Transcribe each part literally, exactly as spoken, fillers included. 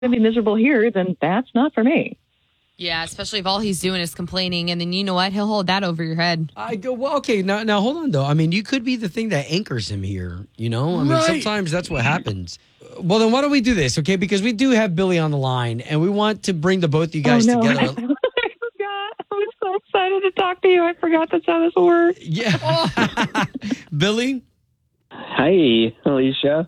going to be miserable here, then that's not for me. Yeah, especially if all he's doing is complaining, and then you know what? He'll hold that over your head. I go, well, okay, now, now hold on, though. I mean, you could be the thing that anchors him here, you know? I mean, Right. sometimes that's what happens. Well, then why don't we do this, okay? Because we do have Billy on the line, and we want to bring the both of you guys oh, no. together. I forgot. I was so excited to talk to you. I forgot that's how this works. Yeah. Billy? Hi, Alicia.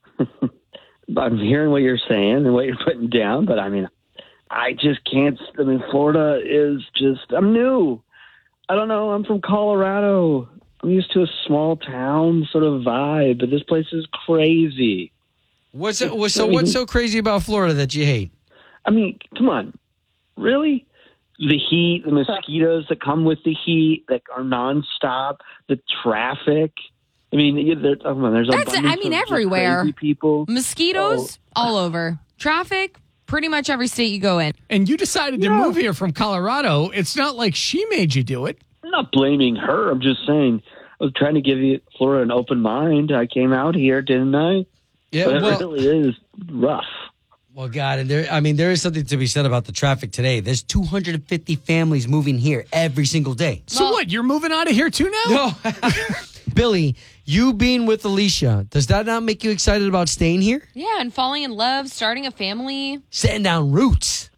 I'm hearing what you're saying and what you're putting down, but I mean, I just can't. I mean, Florida is just, I'm new. I don't know. I'm from Colorado. I'm used to a small town sort of vibe, but this place is crazy. What's it, so what's so crazy about Florida that you hate? I mean, come on. Really? The heat, the mosquitoes that come with the heat that are nonstop, the traffic. I mean, there, oh, man, there's That's, I mean, everywhere. Crazy people. Mosquitoes Oh. all over. Traffic, pretty much every state you go in. And you decided to Yeah. move here from Colorado. It's not like she made you do it. I'm not blaming her. I'm just saying I was trying to give you Florida an open mind. I came out here, didn't I? Yeah, But it well, really is rough. well, God, and there, I mean, there is something to be said about the traffic today. There's two hundred fifty families moving here every single day. So Well- what? You're moving out of here too now? No. Billy, you being with Alicia, does that not make you excited about staying here? Yeah, and falling in love, starting a family. Setting down roots.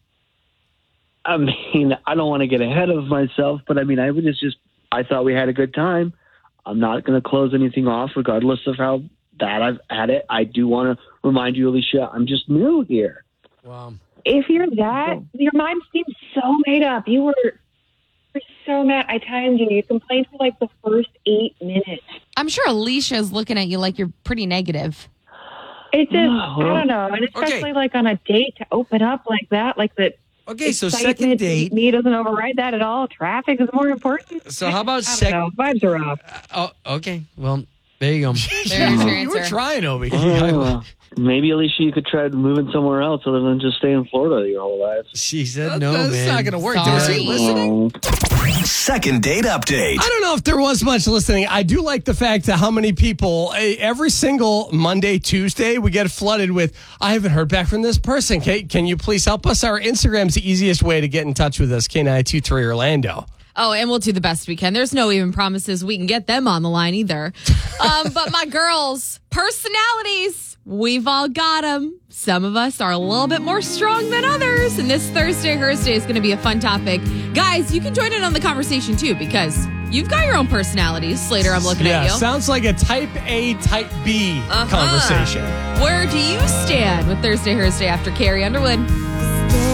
I mean, I don't want to get ahead of myself, but I mean, I would just, just I thought we had a good time. I'm not going to close anything off, regardless of how bad I've had it. I do want to remind you, Alicia, I'm just new here. Wow. If you're that, your mind seems so made up. You were, you were so mad. I timed you. You complained for like the first eight minutes. I'm sure Alicia's looking at you like you're pretty negative. It just, No. I don't know. And especially Okay. like on a date to open up like that, like that. Okay, so excitement second date. Me doesn't override that at all. Traffic is more important. So how about I don't second? know. Vibes are off. Oh, okay. Well, there you go. There's your You were answer. trying, Obi. Oh, maybe, Alicia, you could try moving somewhere else other than just stay in Florida your whole life. She said That- no, that's man. not going to work. Sorry. Was he listening? Oh. Second date update. I don't know if there was much listening. I do like the fact that how many people, eh, every single Monday, Tuesday, we get flooded with, I haven't heard back from this person. Can, can you please help us? Our Instagram's the easiest way to get in touch with us, K nine two three Orlando. Oh, and we'll do the best we can. There's no even promises we can get them on the line either. Um, but my girls, personalities, we've all got them. Some of us are a little bit more strong than others. And this Thursday, Thursday is going to be a fun topic. Guys, you can join in on the conversation too, because you've got your own personalities. Slater, I'm looking Yeah, at you. sounds like a type A, type B Uh-huh. conversation. Where do you stand with Thursday, Thursday after Carrie Underwood?